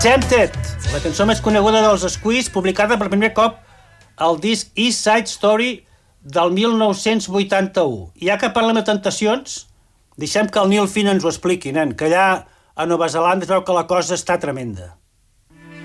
Tempted, la cançó més coneguda dels Squeeze, publicada per primer cop al disc East Side Story del 1981. I ja que parlem de tentacions, deixem que el Neil Finn ens ho expliqui, nen, que allà a Nova Zelanda es veu que la cosa està tremenda.